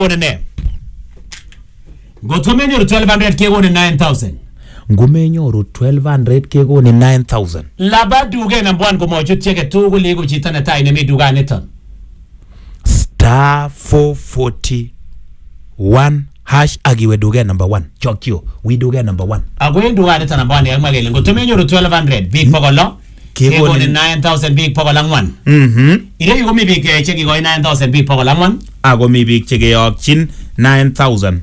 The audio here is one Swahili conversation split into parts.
ne ngotomenyoru 1200 kegone 9000 ngomenyoru 1200 kegone 9000 laba duge number 1 komochut cheke tugul iko chito netai nemi duganiton star 441 hash agiwe duge number 1 chokyo we duge number 1 ago duganiton number 1 yamagele ngotomenyoru 1200 big pogolo kegone 9000 big pogolo 1 ire yuko mi big cheki go 9000 big pogolo 1 ago mi big cheke yokchin 9000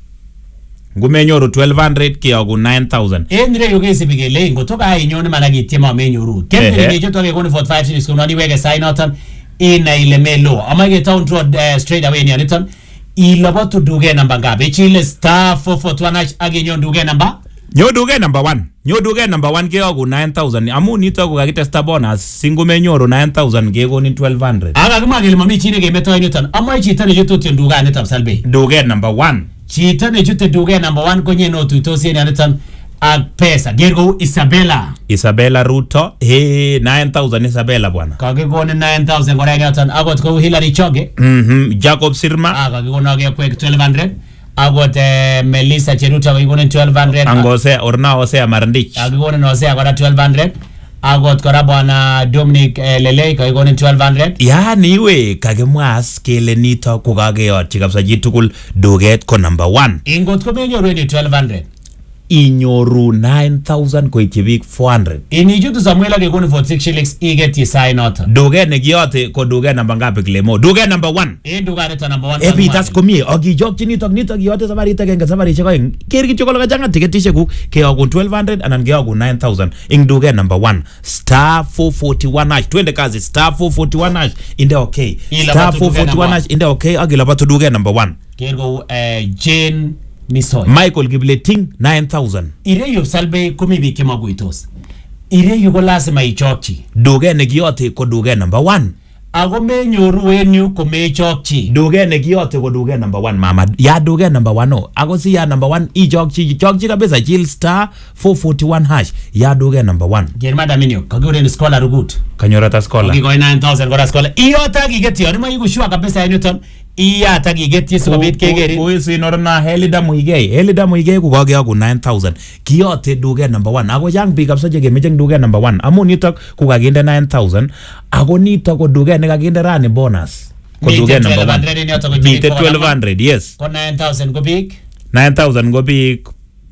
ngomenyoru 1200 kiyogu 9000 endre yuko isibigele ngotoka inyone managitiema menyoru kemere ngejoto kegone 45 shillings kunani wege sign out ina ile melo amage town road straight away ni aniton ilobotu duge number ngabe chile star 441 aginyon duge number nyo duge number 1 nyo duge number 1 kiyogu 9000 amu nito ko kakitesta bonus singomenyoru 9000 kegoni 1200 aga kimagele mami chine gemeto aniton amai chito ne joto duge aniton salbe duge number 1 chito ne joto duge number 1 konye no tuitosi ni aniton ag pesa gergo Isabella Ruto 9000 Isabella bwana kagigone 9000 gora aniton agot ko Hillary Choge Jacob Sirma kagigone age kwek 1200 agot Melissa Cheruto kagigone 1200 angose orna ose Marndich kagigone no ose agora 1200 agot kora bwana Dominic Lele kagigone 1200 yani iwe kagemwas kele nito ko kageyotchi kabisa chitugul duget ko number 1 ingot ko menyoru ni 1200 inyoru 9000 koityi bik 400 inijutu Samuel kegone 46 shillings igeti sign not duget ne kiyote ko duget number ngapi Clemo duget number 1 duget number 1 ebitas komie ogichokchi nitok kiyote sabarit agenge sabarishek oeng ker kityo kole kachanga tiketishek ku keyogun 1200 anan keyogun 9000 ing duget number 1 star 441 hash twende kazi star 441 hash inde okay star 441 hash inde okay agilabatu duget number 1 kergo Jane Misoy Michael Gibleting 9000 ireyo salbe kumi bike maguitos ireyo ko lazima ichokchi duge ne kiyote ko duge number 1 ago menyoru enyu ko mechokchi duge ne kiyote ko duge number 1 mama ya duge number 1 no ago si ya number 1 ichokchi kabisa chill star 441 hash ya duge number 1 germada minyo kagure ni scholar rugut kanyorata scholar kigo 9000 gora scholar iyota gigeti yoni ma yigushwa kabisa Newton iya tagigeti sikobit kegeri kuisi norna Helida Muigei ku kageyogu 9000 kiyote duge number 1 ago yang big kabisa je gemeche duge number 1 amu nitok ku kaginde 9000 ago nitok ko duge ne kaginde rani bonus ko duge number 1 bite 1200 yes ko 9000 ko big 9000 go big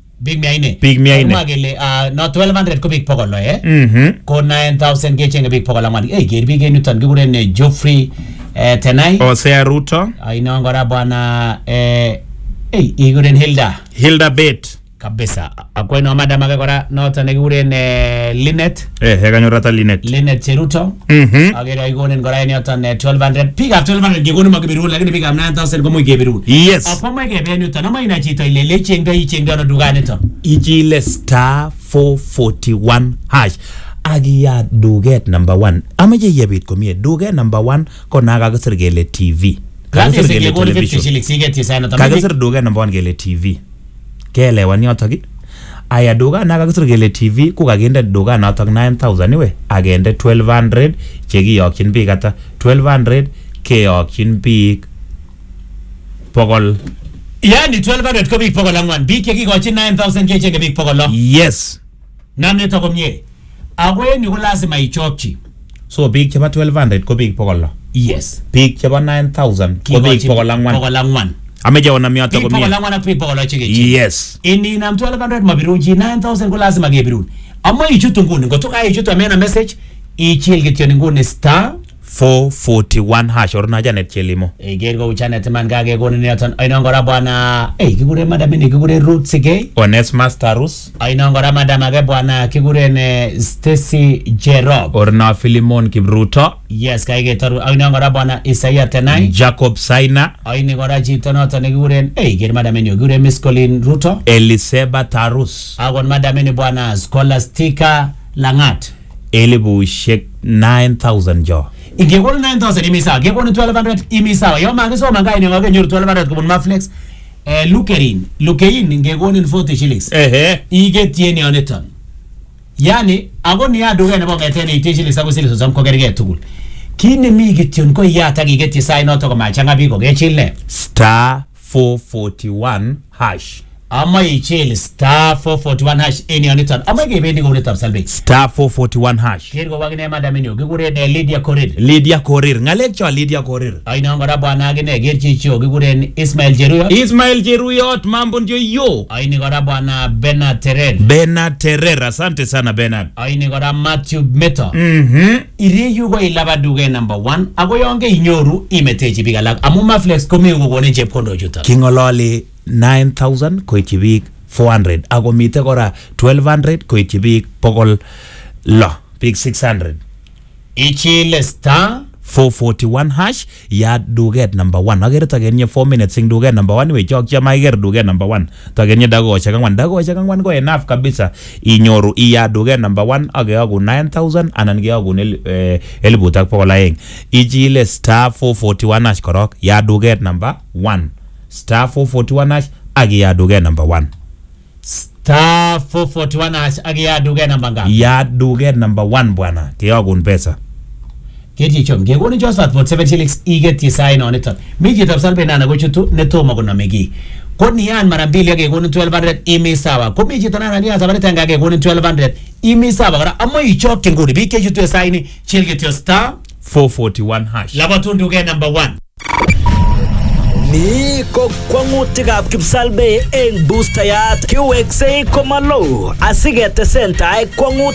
big miaine magele no 1200 ko big pogolo ko 9000 gechenge big pogolo mali ger big Newton giguren Geoffrey tenai Osea Ruto aina ngora bwana iguren Hilda Bet kabisa akweno madam agora nota negiguren Linet kanyorata Linet Cheruto agera iguren ngora nota 1200 pick up 1200 giguren magibirun lakini pick up 9000 komo gebirun yes apo mage be Newton ama ina chito ile chengda no dugane to ichile star 441 hash agiya duget number 1 amaje yebit komie duget number 1 ko naga kasir gele TV kasir gele television kagasir duget number 1 gele TV kele wani yotoki aya duga naga kasir gele TV ku kaginde duga notok 9000 iwe agende 1200 chekiyokchin biik ata 1200 keyokchin biik pogol yani 1200 ko biik pogol angwan biik chekikochin 9000 kechenge biik pogol yes namne to komie agweni ko lazima ichokchi so big cheba 1200 ko big pogol yes big cheba 9000 ko big pogol angwan ameje ona miato ko pogol angwan ak pogol chege yes ini nam 1200 mabirunji 9000 ko lazima gebirun amma ichutu nguni ngotoka ichutu amena message ichil kityo nguni star 441 hash orna Janet Chelimo gergo Janet man gage gonin yoton aina ngora bwana kigure madam ni kigure Ruth Sigei Onesmus Tarus aina ngora madam age bwana kigure ne Stacy Jerob orna Philemon Kibruto yes kaige taru aina ngora bwana Isaiah Tenai Jacob Saina aina ngora chito noton kigure ger madam ni kigure Miss Colin Ruto Eliseba Tarus agon madam ni bwana Scholastica Langat Elibushek 9000 jo ingekona 9000 imisa ngekona 1200 imisa yo manje so mangai ni ngake nyuru 1200 kubun Maflex Lukein ngekona 40 shillings igetieni oneton yani agoni ya duga nebo ngeten 80 shillings ako sile sozam ko gerge tugul Kini mi kityon ko iyat ak iketyi sait noto komachanga biik kokechil ne star 441 hash. Ama ichil star 441 hash en yoniton. Ama kebendi kounitab Salbei. Star 441 hash. Ker ko wakine madam inyo kikuren Lydia Korir. Lydia Korir. Ngalek cho Lydia Korir. Aina ngora bwana akine ker chicho kikuren Ismail Jeruyot. Ismail Jeruyot, mambo ndio yo. Aini ngora bwana Bernard Terrer. Bernard Terrer, asante sana Bernard. Aini ngora Matthew Meto. Iriyu ko ilaba duke number 1 ako yonke inyoru imetechi biik alak amu Maflex komi kokonin chepkondo chuto. Kingololi 9,000 koityi biik 400 ako mite kora 1,200 koityi biik 600 biik 600. Ichile star 441 hash ya duket number 1 agere tagenye 4 minutes sing duket number 1 we chok chama iger duket number 1 tagenye dagoshek angwan ko enough kabisa inyoru iya duket number 1 ageyagu 9,000 anan geyagu 1,200 ichile star 441 hash korok ya duket number 1 star 441 hash agiya duket number 1 star 441 hash agiya duket number ngapi ya duket number 1 bwana geyagu pesa Keti chom gekoni Josephat for 7 shillings igetyi sign on it. Miji tab Salbei nana gochutu netoma kunamegi. Koni yan mara mbili gekoni 1,200 imi sawa. Ko miji tanana ni asabari tanga gekoni 1,200 imi sawa. Kora amo ichoke nguri bike chutu sign chill get your star 441 hash. Labatundu ke number 1. Ni ko kwangutikab Kipsalbei eng boostayat kiweksei komalo asigete sentai kwangut